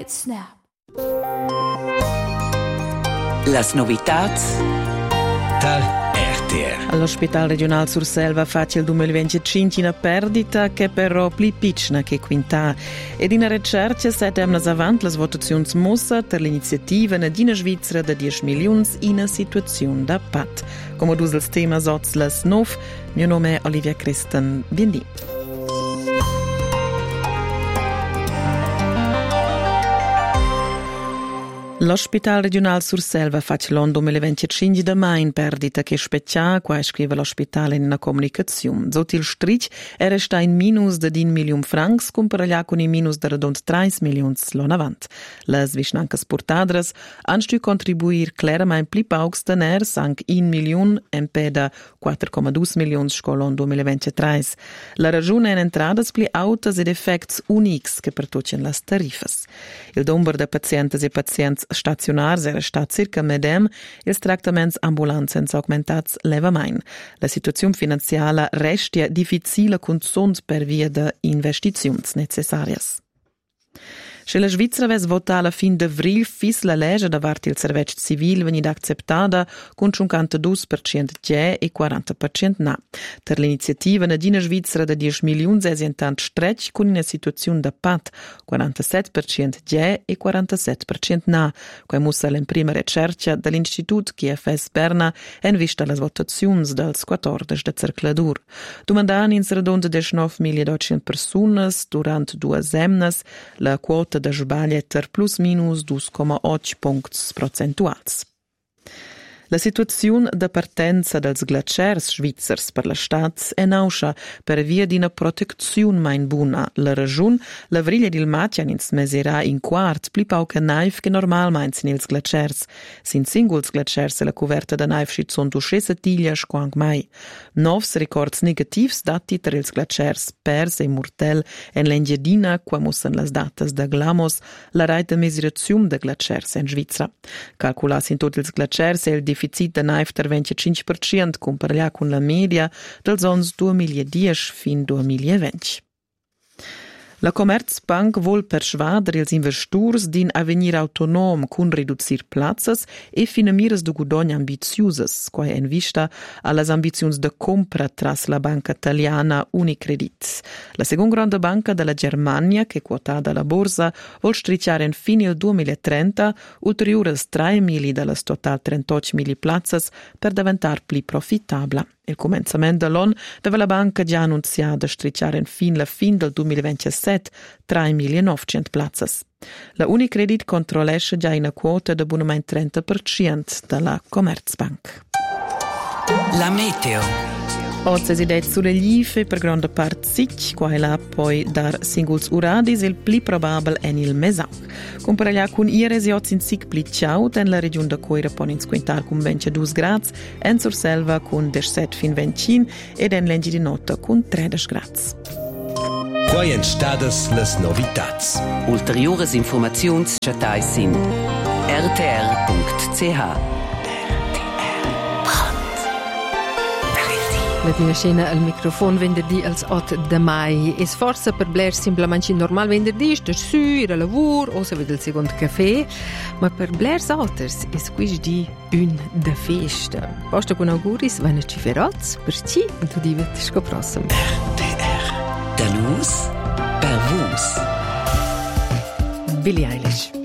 White Snap. Las novitats dal RTR. All'Ospital Regional Surselva face il 2025 una perdita che però più piccola che quinta. Ed in ricerca settemna avanti le votazioni mosse per l'iniziativa Nadina Svizzera da 10 milioni in una situazione da pat. Come dus il tema Sotzles 9, mio nome è Olivia Christen. Bindi. L'Ospital Regional Surselva face l'anno 2025 da mai in perdita che specchia, qua scrive l'ospitale in una comunicazione. Sotto il stric era sta in minus da 10 milioni francs, comparaglia con i minus da redond 30 milioni l'anno avanti. Le svisnancas portadras han stu contribuir claramente più paucs da ner, sanc 1 milione MP da 4,2 milioni scolon 2023. La ragione è entradas più autas ed effects unics che pertocen las tarifas. Il numero de pazientes e pazients stacionars era stat circa medem, ils trattaments ambulancens augmentats levamein. La situazione finanziaria restia difficile con sons per via de investizions necessarias. Se la Svizzera ves vota alla fin d'avril fis la legge da parte il servizio civil venid acceptada con 52% ja e 40% na. Per l'iniziativa Nadina Svizzera da 10 milioni è intant stretch con una situazione da pat 47% ja e 47% na. Qua mussa in prima ricerca dall'Istituto KFS Berna en vista las votazioni dels 14 de cercladur. Domandan in redonda 19.200 personas durant 2 semnas, la quota da sbaglieter plus minus 2,8 punts procentuals. La situazione da partenza dels glaciers svizzers per la stat è nauscia per via di una protezione main buna. La ragione, la vriglia del Matian ins meserà in quart pli pauca naif che normalmein sin ils glaciers. Sin singuls glaciers e la coverta da naif schit son duschese tiglia squang mai. Novs records negativs dati ter ils glaciers Pers e Murtel en l'Engiadina qua mussan las datas da Glamos la raita miserazione da glaciers in Svizzera. Calculas in tot ils glaciers e il deficit da naif ter 25% comparaglia con la media dels ans 2010 fin 2020. La Commerzbank vuol persvadere ils investitors din avenir autonom con reducir plazzas e fina miras de guadagno ambiziosas, quai en vista allas ambizions de compra tras la banca italiana Unicredit. La seconda grande banca della Germania, che è quotata alla borsa, vuol stricciare in fine il 2030 ulteriores 3.000 dallas total 38.000 plazzas per diventare più profitabile. Il commencement dell'anno dove la banca già annunziata stricciare in fin la fin del 2027 3.900 plazzas. La Unicredit controllesce già una quota di buonamente 30% della Commerzbank. La meteo. Oggi si det sulle live per grande parte sic, qua e là poi dar singuls uradis il pli probabile en il mesau. Comparaglia con ieri si oggi in sic pli ciaut en la regione da Coira pon in squintar con 22 grads, en Surselva con 17 fin 20 ed en Lengi di Nota con 13 grads. Quai en stadas las novitats. Ulteriores informazions chatai sin rtr.ch. La prima scena al microfono venerdì als 8 de mai. Es forza per Blair simplemente normal venerdì, sta su, ir a lavoro, o se vede il secondo caffè, ma per Blair Salters es quindi un de festa. Posta con auguris, vanno ci feroz, per ci, e tu diventi scoprossimo. RTR. Da nus, per vus. Billie Eilish.